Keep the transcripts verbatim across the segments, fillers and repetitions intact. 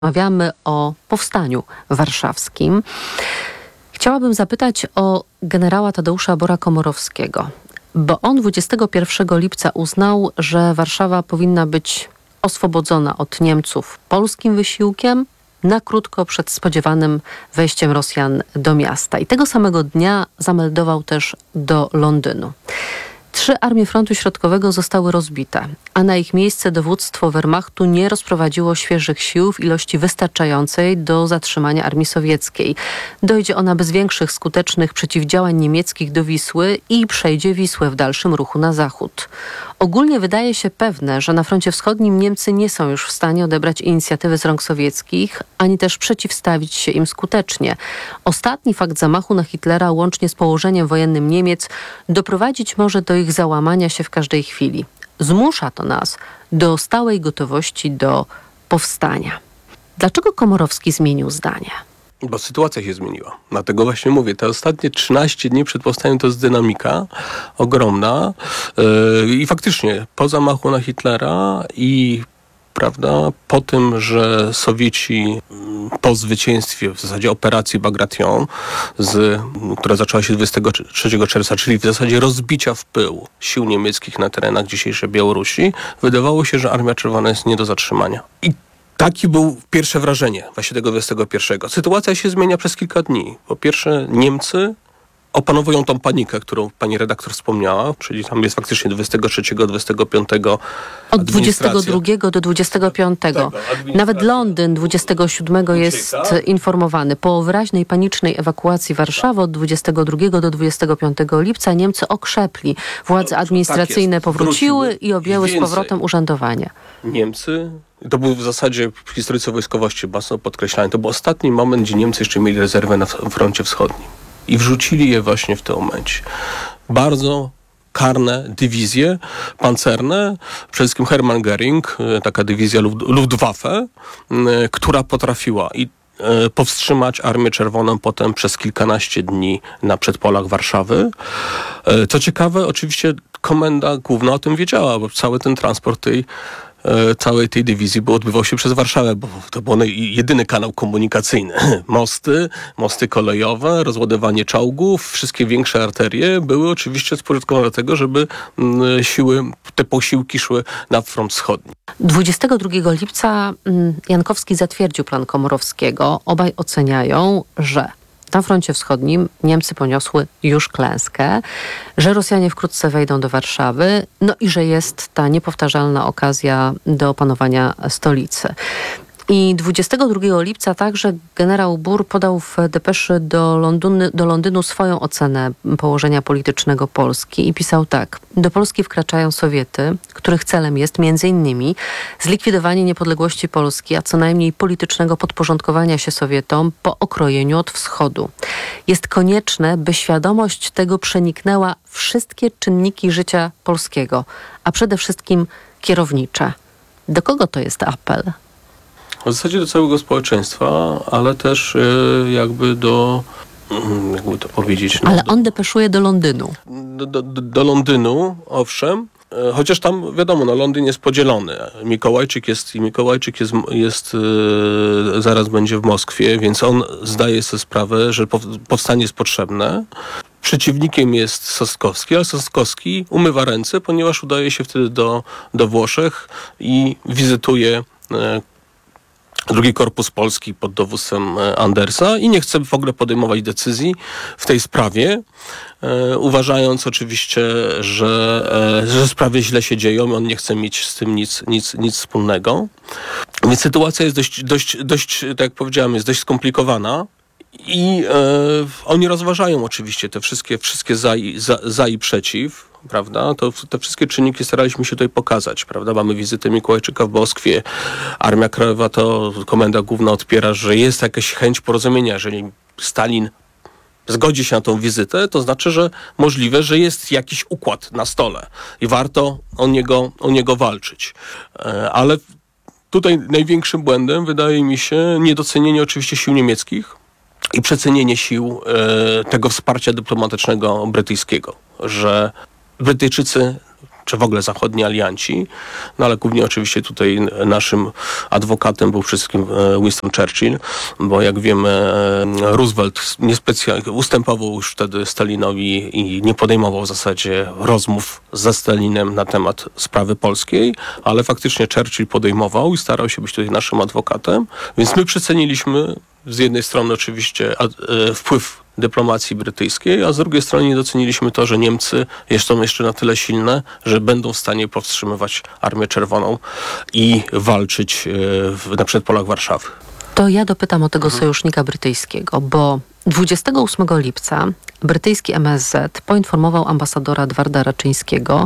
Rozmawiamy o powstaniu warszawskim. Chciałabym zapytać o generała Tadeusza Bora-Komorowskiego, bo on dwudziestego pierwszego lipca uznał, że Warszawa powinna być oswobodzona od Niemców polskim wysiłkiem na krótko przed spodziewanym wejściem Rosjan do miasta. I tego samego dnia zameldował też do Londynu. Trzy armie frontu środkowego zostały rozbite, a na ich miejsce dowództwo Wehrmachtu nie rozprowadziło świeżych sił w ilości wystarczającej do zatrzymania armii sowieckiej. Dojdzie ona bez większych skutecznych przeciwdziałań niemieckich do Wisły i przejdzie Wisłę w dalszym ruchu na zachód. Ogólnie wydaje się pewne, że na froncie wschodnim Niemcy nie są już w stanie odebrać inicjatywy z rąk sowieckich, ani też przeciwstawić się im skutecznie. Ostatni fakt zamachu na Hitlera, łącznie z położeniem wojennym Niemiec, doprowadzić może do ich załamania się w każdej chwili. Zmusza to nas do stałej gotowości do powstania. Dlaczego Komorowski zmienił zdanie? Bo sytuacja się zmieniła. Dlatego właśnie mówię, te ostatnie trzynaście dni przed powstaniem to jest dynamika ogromna yy, i faktycznie po zamachu na Hitlera i prawda, po tym, że Sowieci po zwycięstwie w zasadzie operacji Bagration, z, która zaczęła się dwudziestego trzeciego czerwca, czyli w zasadzie rozbicia w pył sił niemieckich na terenach dzisiejszej Białorusi, wydawało się, że Armia Czerwona jest nie do zatrzymania. I takie było pierwsze wrażenie właśnie tego dwudziestego pierwszego. Sytuacja się zmienia przez kilka dni. Po pierwsze, Niemcy opanowują tą panikę, którą pani redaktor wspomniała, czyli tam jest faktycznie dwudziestego trzeciego, dwudziestego piątego Od dwudziestego drugiego do dwudziestego piątego. Nawet Londyn dwudziestego siódmego jest informowany. Po wyraźnej panicznej ewakuacji Warszawy od dwudziestego drugiego do dwudziestego piątego lipca Niemcy okrzepli. Władze administracyjne tak powróciły Wróciły i objęły z powrotem urzędowanie. Niemcy, to był w zasadzie w historyce wojskowości mocno podkreślane, to był ostatni moment, gdzie Niemcy jeszcze mieli rezerwę na froncie wschodnim. I wrzucili je właśnie w tym momencie. Bardzo karne dywizje pancerne, przede wszystkim Hermann Göring, taka dywizja Luftwaffe, która potrafiła i powstrzymać Armię Czerwoną potem przez kilkanaście dni na przedpolach Warszawy. Co ciekawe, oczywiście komenda główna o tym wiedziała, bo cały ten transport tej całej tej dywizji bo odbywał się przez Warszawę, bo to był jedyny kanał komunikacyjny. Mosty, mosty kolejowe, rozładowanie czołgów, wszystkie większe arterie były oczywiście sporządkowane do tego, żeby siły, te posiłki szły na front wschodni. dwudziestego drugiego lipca Jankowski zatwierdził plan Komorowskiego. Obaj oceniają, że na froncie wschodnim Niemcy poniosły już klęskę, że Rosjanie wkrótce wejdą do Warszawy, no i że jest ta niepowtarzalna okazja do opanowania stolicy. I dwudziestego drugiego lipca także generał Bur podał w depeszy do Londynu, do Londynu swoją ocenę położenia politycznego Polski i pisał tak. Do Polski wkraczają Sowiety, których celem jest między innymi zlikwidowanie niepodległości Polski, a co najmniej politycznego podporządkowania się Sowietom po okrojeniu od wschodu. Jest konieczne, by świadomość tego przeniknęła wszystkie czynniki życia polskiego, a przede wszystkim kierownicze. Do kogo to jest apel? W zasadzie do całego społeczeństwa, ale też yy, jakby do, jakby to powiedzieć... No, ale do, on depeszuje do Londynu. Do, do, do Londynu, owszem, yy, chociaż tam wiadomo, no, Londyn jest podzielony. Mikołajczyk jest, Mikołajczyk jest, jest yy, zaraz będzie w Moskwie, więc on zdaje sobie sprawę, że powstanie jest potrzebne. Przeciwnikiem jest Sosnkowski, ale Sosnkowski umywa ręce, ponieważ udaje się wtedy do, do Włoszech i wizytuje yy, Drugi Korpus Polski pod dowództwem Andersa i nie chce w ogóle podejmować decyzji w tej sprawie, e, uważając oczywiście, że, e, że sprawy źle się dzieją i on nie chce mieć z tym nic, nic, nic wspólnego. Więc sytuacja jest dość, dość, dość, tak jak powiedziałem, jest dość skomplikowana. I e, oni rozważają oczywiście te wszystkie, wszystkie za, i, za, za i przeciw, prawda? To, te wszystkie czynniki staraliśmy się tutaj pokazać, prawda? Mamy wizytę Mikołajczyka w Moskwie, Armia Krajowa, to komenda główna odpiera, że jest jakaś chęć porozumienia. Jeżeli Stalin zgodzi się na tą wizytę, to znaczy, że możliwe, że jest jakiś układ na stole i warto o niego, o niego walczyć. E, ale tutaj największym błędem wydaje mi się niedocenienie oczywiście sił niemieckich i przecenienie sił e, tego wsparcia dyplomatycznego brytyjskiego, że Brytyjczycy czy w ogóle zachodni alianci, no ale głównie oczywiście tutaj naszym adwokatem był przede wszystkim Winston Churchill, bo jak wiemy Roosevelt niespecjalnie ustępował już wtedy Stalinowi i nie podejmował w zasadzie rozmów ze Stalinem na temat sprawy polskiej, ale faktycznie Churchill podejmował i starał się być tutaj naszym adwokatem, więc my przeceniliśmy z jednej strony oczywiście wpływ dyplomacji brytyjskiej, a z drugiej strony nie doceniliśmy to, że Niemcy są jeszcze na tyle silne, że będą w stanie powstrzymywać Armię Czerwoną i walczyć w, na przedpolach Warszawy. To ja dopytam o tego mhm. sojusznika brytyjskiego, bo dwudziestego ósmego lipca brytyjski M S Z poinformował ambasadora Edwarda Raczyńskiego,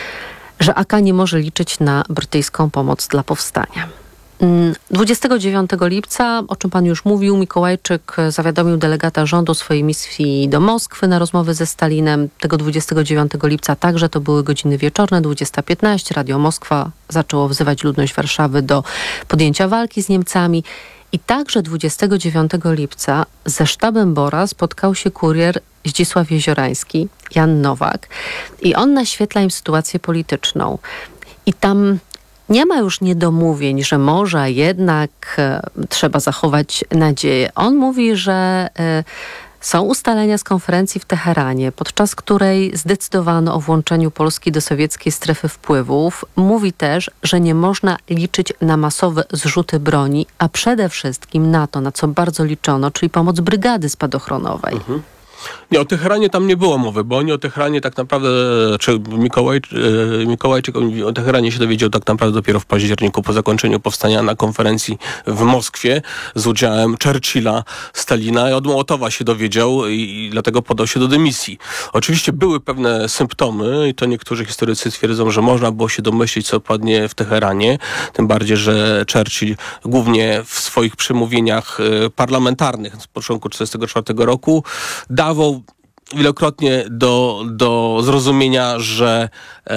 że A K nie może liczyć na brytyjską pomoc dla powstania. dwudziestego dziewiątego lipca, o czym pan już mówił, Mikołajczyk zawiadomił delegata rządu o swojej misji do Moskwy na rozmowy ze Stalinem. Tego dwudziestego dziewiątego lipca także to były godziny wieczorne, dwudziesta piętnaście. Radio Moskwa zaczęło wzywać ludność Warszawy do podjęcia walki z Niemcami. I także dwudziestego dziewiątego lipca ze sztabem Bora spotkał się kurier Zdzisław Jeziorański, Jan Nowak. I on naświetla im sytuację polityczną. I tam nie ma już niedomówień, że może jednak e, trzeba zachować nadzieję. On mówi, że e, są ustalenia z konferencji w Teheranie, podczas której zdecydowano o włączeniu Polski do sowieckiej strefy wpływów. Mówi też, że nie można liczyć na masowe zrzuty broni, a przede wszystkim na to, na co bardzo liczono, czyli pomoc brygady spadochronowej. Mhm. Nie, o Teheranie tam nie było mowy, bo oni o Teheranie tak naprawdę, czy Mikołaj, Mikołajczyk o Teheranie się dowiedział tak naprawdę dopiero w październiku po zakończeniu powstania na konferencji w Moskwie z udziałem Churchilla, Stalina i od Mołotowa się dowiedział i, i dlatego podał się do dymisji. Oczywiście były pewne symptomy i to niektórzy historycy twierdzą, że można było się domyślić, co padnie w Teheranie, tym bardziej, że Churchill głównie w swoich przemówieniach parlamentarnych z początku tysiąc dziewięćset czterdziestego czwartego roku dawał wielokrotnie do, do zrozumienia, że,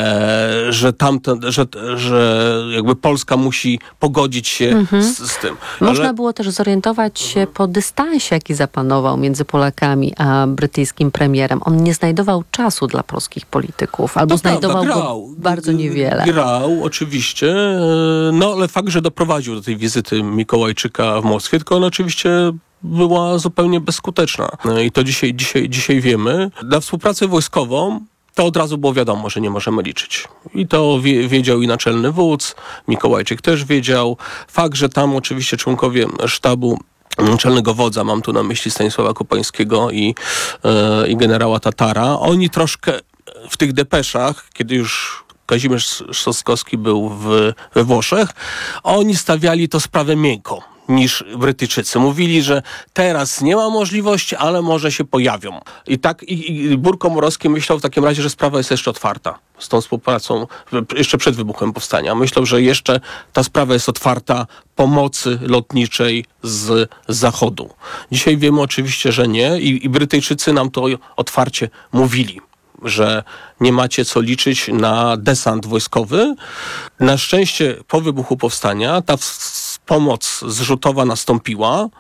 e, że tamten, że, że jakby Polska musi pogodzić się mhm. z, z tym. Można Ale... było też zorientować się mhm. po dystansie, jaki zapanował między Polakami a brytyjskim premierem. On nie znajdował czasu dla polskich polityków, albo to znajdował prawda, grał, go bardzo niewiele. Grał, oczywiście, no ale fakt, że doprowadził do tej wizyty Mikołajczyka w Moskwie, tylko on oczywiście była zupełnie bezskuteczna. I to dzisiaj, dzisiaj, dzisiaj wiemy. Na współpracę wojskową to od razu było wiadomo, że nie możemy liczyć. I to wie, wiedział i naczelny wódz, Mikołajczyk też wiedział. Fakt, że tam oczywiście członkowie sztabu naczelnego wodza, mam tu na myśli Stanisława Kopańskiego i, yy, i generała Tatara, oni troszkę w tych depeszach, kiedy już Kazimierz Sosnkowski był w, we Włoszech, oni stawiali to sprawę miękko niż Brytyjczycy. Mówili, że teraz nie ma możliwości, ale może się pojawią. I tak i, i Bór Komorowski myślał w takim razie, że sprawa jest jeszcze otwarta z tą współpracą, jeszcze przed wybuchem powstania. Myślał, że jeszcze ta sprawa jest otwarta pomocy lotniczej z Zachodu. Dzisiaj wiemy oczywiście, że nie i, i Brytyjczycy nam to otwarcie mówili, że nie macie co liczyć na desant wojskowy. Na szczęście po wybuchu powstania ta pomoc zrzutowa nastąpiła,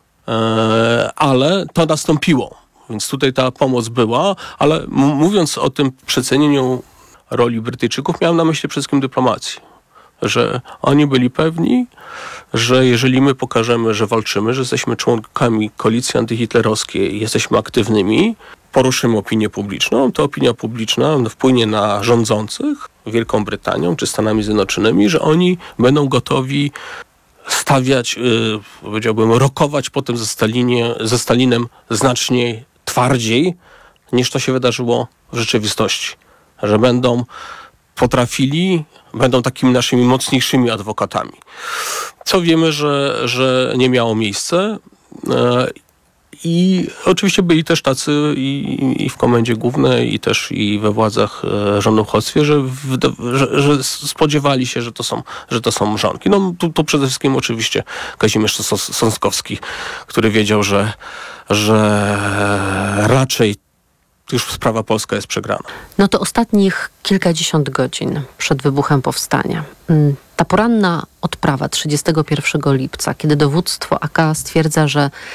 ale to nastąpiło. Więc tutaj ta pomoc była, ale m- mówiąc o tym przecenieniu roli Brytyjczyków, miałem na myśli przede wszystkim dyplomacji. Że oni byli pewni, że jeżeli my pokażemy, że walczymy, że jesteśmy członkami koalicji antyhitlerowskiej, jesteśmy aktywnymi, poruszymy opinię publiczną, to opinia publiczna wpłynie na rządzących Wielką Brytanią czy Stanami Zjednoczonymi, że oni będą gotowi stawiać, yy, powiedziałbym, rokować potem ze, Stalinie, ze Stalinem znacznie twardziej, niż to się wydarzyło w rzeczywistości. Że będą potrafili, będą takimi naszymi mocniejszymi adwokatami. Co wiemy, że, że nie miało miejsca. Yy, I oczywiście byli też tacy i, i w komendzie głównej, i też i we władzach e, rządownictwie, że, że, że spodziewali się, że to są, że to są mrzonki. No tu, tu przede wszystkim oczywiście Kazimierz Sosnkowski, który wiedział, że, że raczej już sprawa polska jest przegrana. No to ostatnich kilkadziesiąt godzin przed wybuchem powstania. Ta poranna odprawa trzydziestego pierwszego lipca, kiedy dowództwo A K stwierdza, że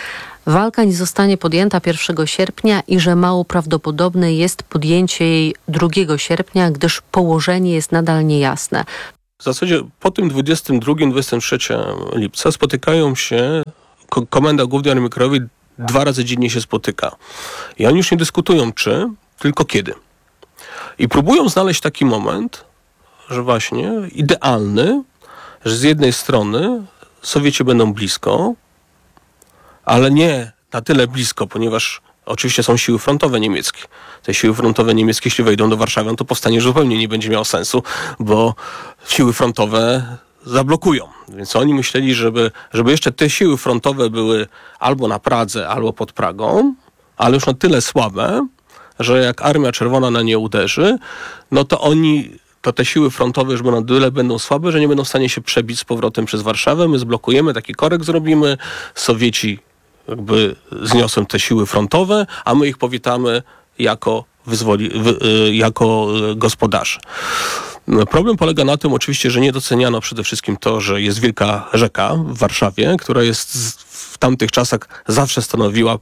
walka nie zostanie podjęta pierwszego sierpnia i że mało prawdopodobne jest podjęcie jej drugiego sierpnia, gdyż położenie jest nadal niejasne. W zasadzie po tym dwudziestego drugiego dwudziestego trzeciego lipca spotykają się, ko- Komenda Główna Armii Krajowej dwa razy dziennie się spotyka. I oni już nie dyskutują czy, tylko kiedy. I próbują znaleźć taki moment, że właśnie idealny, że z jednej strony Sowieci będą blisko, ale nie na tyle blisko, ponieważ oczywiście są siły frontowe niemieckie. Te siły frontowe niemieckie, jeśli wejdą do Warszawy, to powstanie zupełnie nie będzie miało sensu, bo siły frontowe zablokują. Więc oni myśleli, żeby, żeby jeszcze te siły frontowe były albo na Pradze, albo pod Pragą, ale już na tyle słabe, że jak Armia Czerwona na nie uderzy, no to oni, to te siły frontowe już na tyle będą słabe, że nie będą w stanie się przebić z powrotem przez Warszawę. My zblokujemy, taki korek zrobimy, Sowieci jakby zniosą te siły frontowe, a my ich powitamy jako, wyzwoli, wy, jako gospodarze. Problem polega na tym oczywiście, że nie doceniano przede wszystkim to, że jest wielka rzeka w Warszawie, która jest w tamtych czasach zawsze stanowiła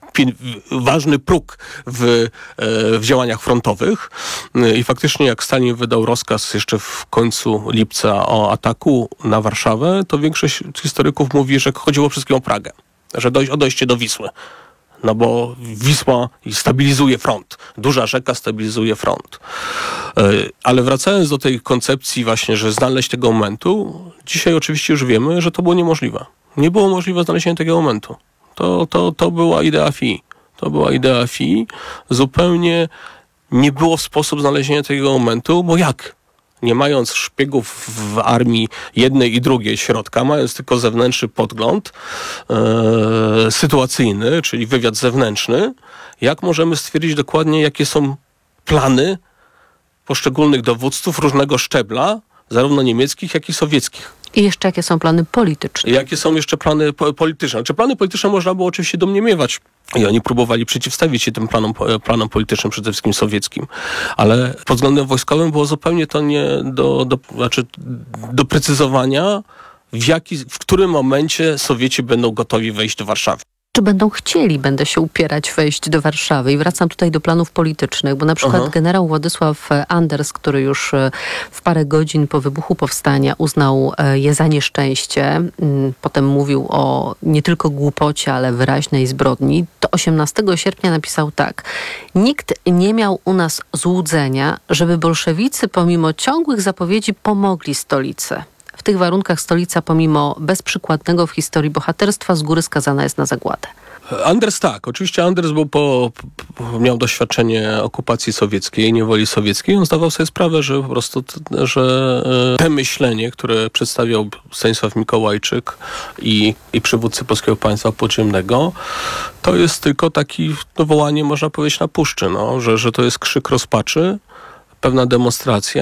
ważny próg w, w działaniach frontowych i faktycznie jak Stalin wydał rozkaz jeszcze w końcu lipca o ataku na Warszawę, to większość historyków mówi, że chodziło wszystkim o Pragę, że dojść, o dojście do Wisły. No bo Wisła stabilizuje front. Duża rzeka stabilizuje front. Ale wracając do tej koncepcji właśnie, że znaleźć tego momentu, dzisiaj oczywiście już wiemy, że to było niemożliwe. Nie było możliwe znalezienie tego momentu. To, to, to była idea fi. To była idea fi. Zupełnie nie było sposób znalezienia tego momentu, bo jak? Nie mając szpiegów w armii jednej i drugiej środka, mając tylko zewnętrzny podgląd e, sytuacyjny, czyli wywiad zewnętrzny, jak możemy stwierdzić dokładnie, jakie są plany poszczególnych dowódców różnego szczebla, zarówno niemieckich, jak i sowieckich. I jeszcze jakie są plany polityczne? Jakie są jeszcze plany po- polityczne? Czy plany polityczne można było oczywiście domniemywać. I oni próbowali przeciwstawić się tym planom, planom politycznym, przede wszystkim sowieckim. Ale pod względem wojskowym było zupełnie to nie do, do, znaczy do precyzowania, w, jaki, w którym momencie Sowieci będą gotowi wejść do Warszawy. Czy będą chcieli, będę się upierać, wejść do Warszawy? I wracam tutaj do planów politycznych, bo na przykład Aha. generał Władysław Anders, który już w parę godzin po wybuchu powstania uznał je za nieszczęście, potem mówił o nie tylko głupocie, ale wyraźnej zbrodni, to osiemnastego sierpnia napisał tak. Nikt nie miał u nas złudzenia, żeby bolszewicy pomimo ciągłych zapowiedzi pomogli stolicy. W tych warunkach stolica, pomimo bezprzykładnego w historii bohaterstwa, z góry skazana jest na zagładę. Anders tak. Oczywiście Anders był po, po, miał doświadczenie okupacji sowieckiej, niewoli sowieckiej. On zdawał sobie sprawę, że po prostu że te myślenie, które przedstawiał Stanisław Mikołajczyk i, i przywódcy Polskiego Państwa Podziemnego, to jest tylko taki no, wołanie, można powiedzieć, na puszczy. No, że, że to jest krzyk rozpaczy, pewna demonstracja,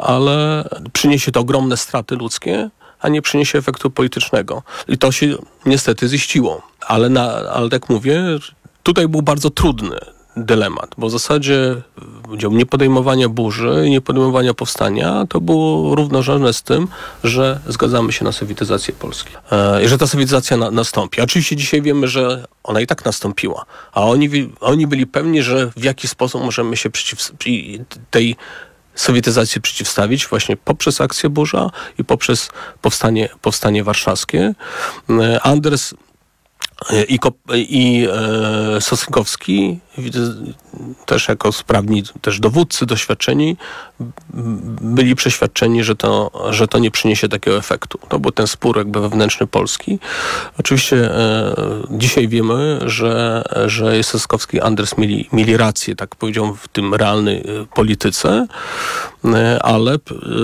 ale przyniesie to ogromne straty ludzkie, a nie przyniesie efektu politycznego. I to się niestety ziściło. Ale, na, ale jak mówię, tutaj był bardzo trudny dylemat, bo w zasadzie niepodejmowania burzy, niepodejmowania powstania to było równorzędne z tym, że zgadzamy się na sowietyzację Polski. E, I że ta sowietyzacja na, nastąpi. Oczywiście dzisiaj wiemy, że ona i tak nastąpiła, a oni, oni byli pewni, że w jaki sposób możemy się przeciw, tej sowietyzacji przeciwstawić właśnie poprzez akcję Burza i poprzez powstanie, powstanie warszawskie. E, Anders I, i e, Sosnkowski, też jako sprawni też dowódcy doświadczeni, byli przeświadczeni, że to, że to nie przyniesie takiego efektu. To był ten spór jakby wewnętrzny Polski. Oczywiście e, dzisiaj wiemy, że, że Sosnkowski i Anders mieli, mieli rację, tak powiedział, w tym realnej polityce, e, ale e,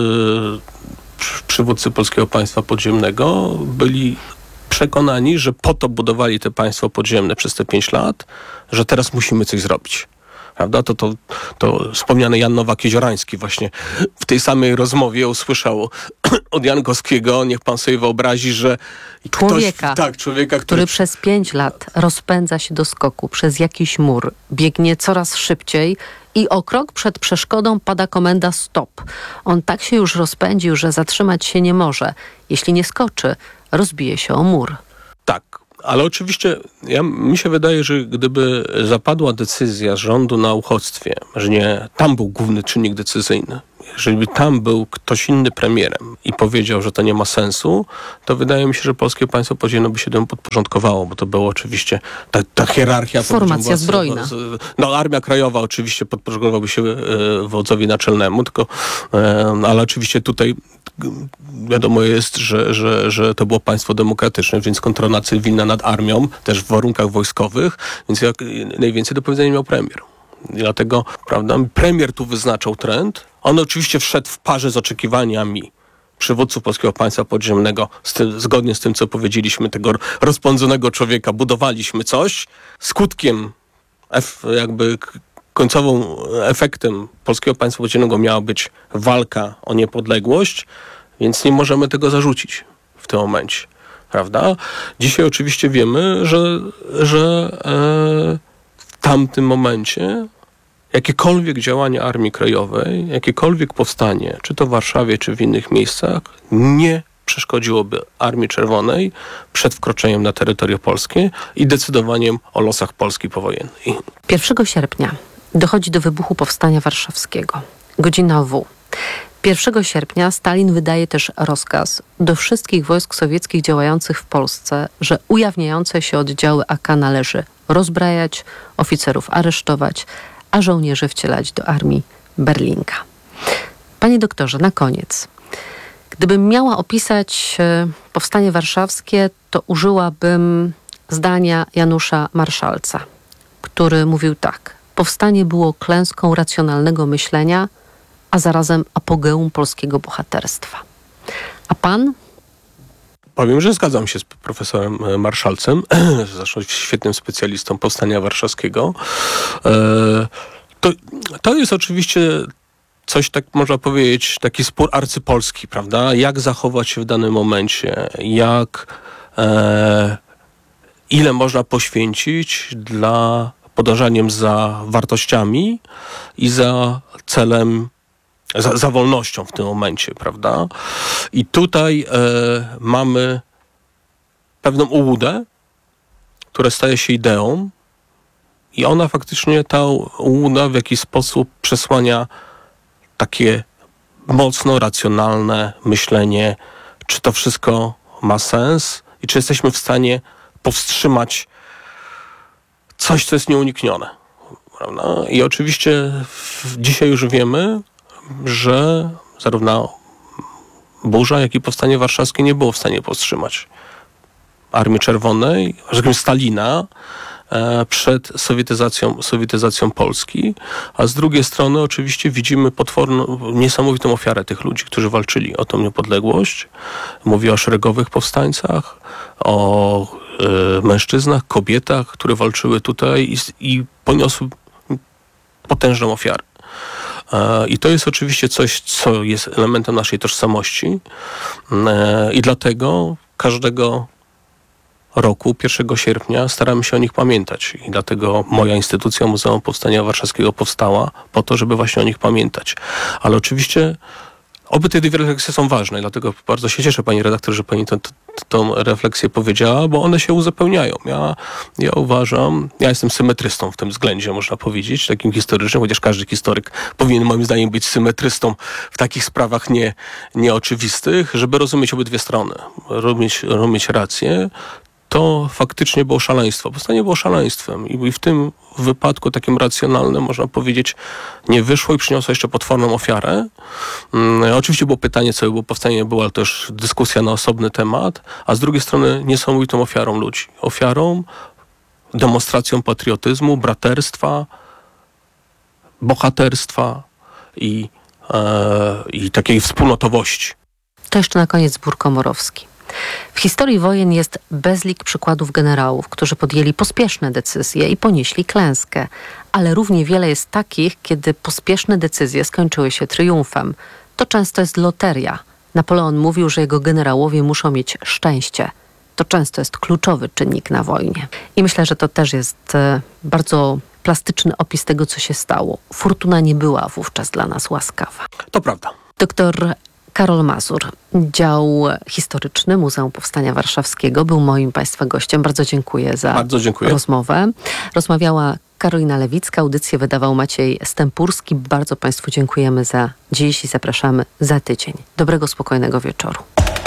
przywódcy Polskiego Państwa Podziemnego byli przekonani, że po to budowali te państwo podziemne przez te pięć lat, że teraz musimy coś zrobić. Prawda? To, to, to wspomniany Jan Nowak-Jeziorański właśnie w tej samej rozmowie usłyszał od Jankowskiego, niech pan sobie wyobrazi, że człowieka, ktoś, tak, człowieka który... który przez pięć lat rozpędza się do skoku przez jakiś mur, biegnie coraz szybciej i o krok przed przeszkodą pada komenda stop. On tak się już rozpędził, że zatrzymać się nie może. Jeśli nie skoczy, rozbije się o mur. Tak, Ale oczywiście ja, mi się wydaje, że gdyby zapadła decyzja rządu na uchodźstwie, że nie tam był główny czynnik decyzyjny, jeżeli tam był ktoś inny premierem i powiedział, że to nie ma sensu, to wydaje mi się, że polskie państwo podziemne by się temu podporządkowało, bo to było oczywiście ta, ta hierarchia. Formacja zbrojna. No Armia Krajowa oczywiście podporządkowałaby się e, wodzowi naczelnemu, tylko, e, ale oczywiście tutaj wiadomo jest, że, że, że to było państwo demokratyczne, więc kontrola cywilna nad armią, też w warunkach wojskowych, więc jak najwięcej do powiedzenia miał premier. I dlatego, prawda, premier tu wyznaczał trend. On oczywiście wszedł w parze z oczekiwaniami przywódców polskiego państwa podziemnego, z tym, zgodnie z tym, co powiedzieliśmy, tego rozpędzonego człowieka, budowaliśmy coś. Skutkiem, ef, jakby końcową efektem polskiego państwa podziemnego miała być walka o niepodległość, więc nie możemy tego zarzucić w tym momencie, prawda? Dzisiaj oczywiście wiemy, że, że e, w tamtym momencie jakiekolwiek działania Armii Krajowej, jakiekolwiek powstanie, czy to w Warszawie, czy w innych miejscach, nie przeszkodziłoby Armii Czerwonej przed wkroczeniem na terytorium polskie i decydowaniem o losach Polski powojennej. pierwszego sierpnia dochodzi do wybuchu Powstania Warszawskiego. Godzina W. pierwszego sierpnia Stalin wydaje też rozkaz do wszystkich wojsk sowieckich działających w Polsce, że ujawniające się oddziały A K należy rozbrajać, oficerów aresztować, a żołnierzy wcielać do armii Berlinga. Panie doktorze, na koniec. Gdybym miała opisać Powstanie Warszawskie, to użyłabym zdania Janusza Marszalca, który mówił tak. Powstanie było klęską racjonalnego myślenia, a zarazem apogeum polskiego bohaterstwa. A pan? Powiem, że zgadzam się z profesorem Marszalcem, zresztą świetnym specjalistą Powstania Warszawskiego. To, to jest oczywiście coś, tak można powiedzieć, taki spór arcypolski, prawda? Jak zachować się w danym momencie, jak, e, ile można poświęcić dla podążaniem za wartościami i za celem, za, za wolnością w tym momencie, prawda? I tutaj e, mamy pewną ułudę, która staje się ideą i ona faktycznie, ta ułuda w jakiś sposób przesłania takie mocno racjonalne myślenie, czy to wszystko ma sens i czy jesteśmy w stanie powstrzymać coś, co jest nieuniknione. Prawda? I oczywiście dzisiaj już wiemy, że zarówno burza, jak i Powstanie Warszawskie nie było w stanie powstrzymać Armii Czerwonej, że tak powiem Stalina, przed sowietyzacją, sowietyzacją Polski, a z drugiej strony oczywiście widzimy potworną, niesamowitą ofiarę tych ludzi, którzy walczyli o tą niepodległość. Mówię o szeregowych powstańcach, o y, mężczyznach, kobietach, które walczyły tutaj i, i poniosły potężną ofiarę. I to jest oczywiście coś, co jest elementem naszej tożsamości i dlatego każdego roku, pierwszego sierpnia, staramy się o nich pamiętać. I dlatego moja instytucja Muzeum Powstania Warszawskiego powstała po to, żeby właśnie o nich pamiętać. Ale oczywiście obie te dwie refleksje są ważne, dlatego bardzo się cieszę, pani redaktor, że pani tę refleksję powiedziała, bo one się uzupełniają. Ja, ja uważam, ja jestem symetrystą w tym względzie, można powiedzieć, takim historycznym, chociaż każdy historyk powinien moim zdaniem być symetrystą w takich sprawach nie, nieoczywistych, żeby rozumieć obydwie strony, rozumieć, rozumieć rację. To faktycznie było szaleństwo. Powstanie było szaleństwem i w tym wypadku takim racjonalnym, można powiedzieć, nie wyszło i przyniosło jeszcze potworną ofiarę. Hmm, oczywiście było pytanie, co było powstanie, była też dyskusja na osobny temat, a z drugiej strony niesamowitą ofiarą ludzi. Ofiarą, demonstracją patriotyzmu, braterstwa, bohaterstwa i, e, i takiej wspólnotowości. To jeszcze na koniec zbór komorowski. W historii wojen jest bezlik przykładów generałów, którzy podjęli pospieszne decyzje i ponieśli klęskę. Ale równie wiele jest takich, kiedy pospieszne decyzje skończyły się triumfem. To często jest loteria. Napoleon mówił, że jego generałowie muszą mieć szczęście. To często jest kluczowy czynnik na wojnie. I myślę, że to też jest bardzo plastyczny opis tego, co się stało. Fortuna nie była wówczas dla nas łaskawa. To prawda. Doktor Karol Mazur, dział historyczny Muzeum Powstania Warszawskiego, był moim Państwa gościem. Bardzo dziękuję za Bardzo dziękuję. rozmowę. Rozmawiała Karolina Lewicka, audycję wydawał Maciej Stępurski. Bardzo Państwu dziękujemy za dziś i zapraszamy za tydzień. Dobrego, spokojnego wieczoru.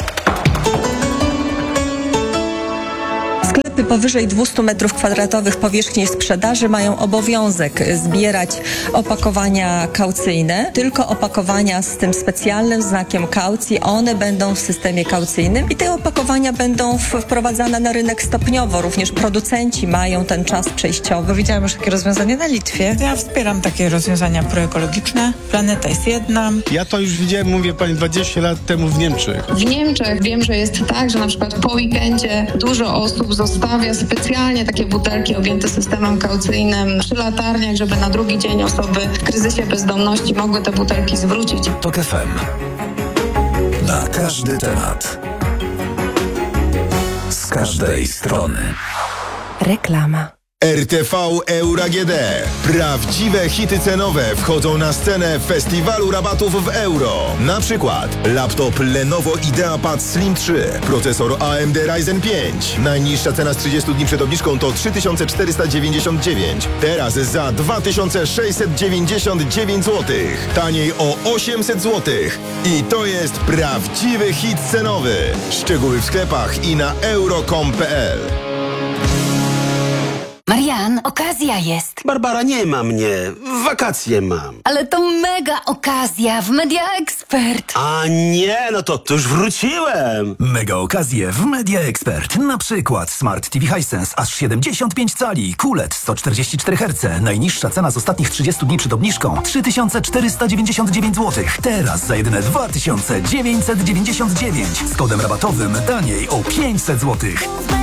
Sklepy powyżej dwieście metrów kwadratowych powierzchni sprzedaży mają obowiązek zbierać opakowania kaucyjne. Tylko opakowania z tym specjalnym znakiem kaucji, one będą w systemie kaucyjnym i te opakowania będą wprowadzane na rynek stopniowo. Również producenci mają ten czas przejściowy. Widziałam już takie rozwiązanie na Litwie. Ja wspieram takie rozwiązania proekologiczne. Planeta jest jedna. Ja to już widziałem, mówię pani, dwadzieścia lat temu w Niemczech. W Niemczech wiem, że jest tak, że na przykład po weekendzie dużo osób zostawia specjalnie takie butelki objęte systemem kaucyjnym przy latarniach, żeby na drugi dzień osoby w kryzysie bezdomności mogły te butelki zwrócić. TOK F M. Na każdy temat. Z każdej strony. Reklama. R T V Euro A G D. Prawdziwe hity cenowe wchodzą na scenę festiwalu rabatów w euro. Na przykład laptop Lenovo IdeaPad Slim trzy, procesor A M D Ryzen pięć. Najniższa cena z trzydziestu dni przed obniżką to trzy tysiące czterysta dziewięćdziesiąt dziewięć. Teraz za dwa tysiące sześćset dziewięćdziesiąt dziewięć złotych. Taniej o osiemset złotych. I to jest prawdziwy hit cenowy. Szczegóły w sklepach i na euro kropka com kropka p l. Marian, okazja jest. Barbara, nie ma mnie. Wakacje mam. Ale to mega okazja w Media Expert. A nie, no to, to już wróciłem. Mega okazje w Media Expert. Na przykład Smart T V Hisense aż siedemdziesiąt pięć cali, Q L E D sto czterdzieści cztery herce. Najniższa cena z ostatnich trzydziestu dni przed obniżką trzy tysiące czterysta dziewięćdziesiąt dziewięć złotych. Teraz za jedyne dwa tysiące dziewięćset dziewięćdziesiąt dziewięć. Z kodem rabatowym taniej o pięćset złotych.